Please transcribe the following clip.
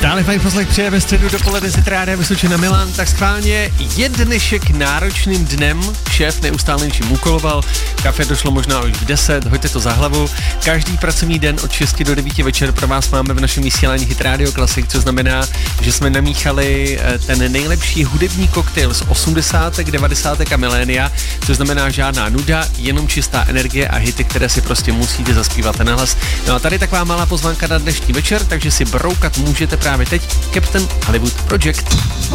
Stále fajn poslech přeje ve středu dopoledne z Rádia Vysočina Milan, tak schválně je dnešek náročným dnem. Šéf neustále něčím úkoloval, kafe došlo možná už v 10, hoďte to za hlavu. Každý pracovní den od 6 do 9 večer pro vás máme v našem vysílání Hit Radio Classic, což znamená, že jsme namíchali ten nejlepší hudební koktejl z 80., 90. a milénia, což znamená žádná nuda, jenom čistá energie a hity, které si prostě musíte zaspívat nahlas. No a tady taková malá pozvánka na dnešní večer, takže si broukat můžete právě teď. Captain Hollywood Project.